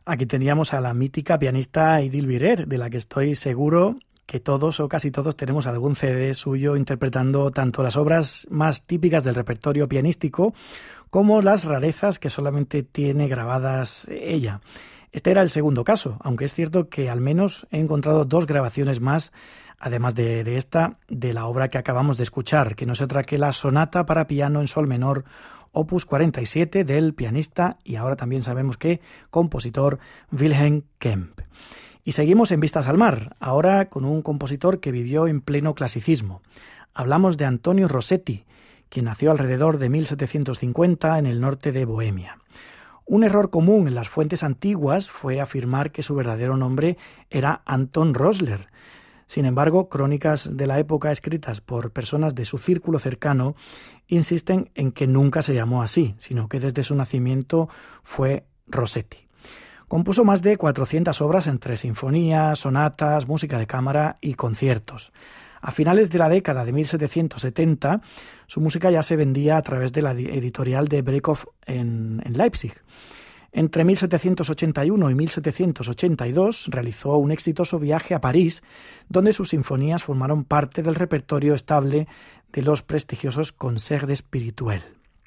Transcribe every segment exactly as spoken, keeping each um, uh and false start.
Aquí teníamos a la mítica pianista Edith Viret, de la que estoy seguro que todos o casi todos tenemos algún C D suyo interpretando tanto las obras más típicas del repertorio pianístico como las rarezas que solamente tiene grabadas ella. Este era el segundo caso, aunque es cierto que al menos he encontrado dos grabaciones más, además de, de esta, de la obra que acabamos de escuchar, que no es otra que la Sonata para piano en sol menor, opus cuarenta y siete, del pianista y ahora también sabemos que compositor Wilhelm Kempff. Y seguimos en Vistas al Mar, ahora con un compositor que vivió en pleno clasicismo. Hablamos de Antonio Rossetti, quien nació alrededor de mil setecientos cincuenta en el norte de Bohemia. Un error común en las fuentes antiguas fue afirmar que su verdadero nombre era Anton Rosler. Sin embargo, crónicas de la época escritas por personas de su círculo cercano insisten en que nunca se llamó así, sino que desde su nacimiento fue Rossetti. Compuso más de cuatrocientas obras entre sinfonías, sonatas, música de cámara y conciertos. A finales de la década de mil setecientos setenta, su música ya se vendía a través de la editorial de Brekov en, en Leipzig. Entre mil setecientos ochenta y uno y mil setecientos ochenta y dos realizó un exitoso viaje a París, donde sus sinfonías formaron parte del repertorio estable de los prestigiosos Concerts Spirituels.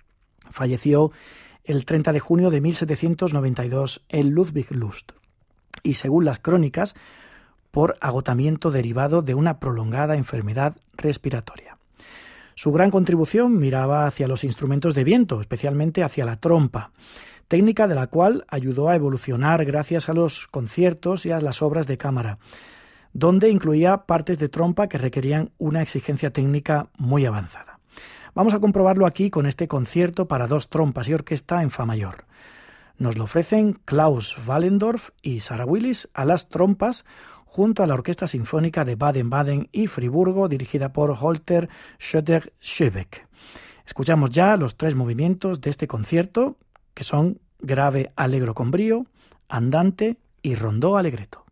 Falleció el treinta de junio de mil setecientos noventa y dos en Ludwigslust, y según las crónicas, por agotamiento derivado de una prolongada enfermedad respiratoria. Su gran contribución miraba hacia los instrumentos de viento, especialmente hacia la trompa, técnica de la cual ayudó a evolucionar gracias a los conciertos y a las obras de cámara, donde incluía partes de trompa que requerían una exigencia técnica muy avanzada. Vamos a comprobarlo aquí con este concierto para dos trompas y orquesta en fa mayor. Nos lo ofrecen Klaus Wallendorf y Sarah Willis a las trompas, junto a la Orquesta Sinfónica de Baden-Baden y Friburgo, dirigida por Holter Schoeder-Schöbeck. Escuchamos ya los tres movimientos de este concierto, que son grave allegro con brío, andante y rondó allegretto.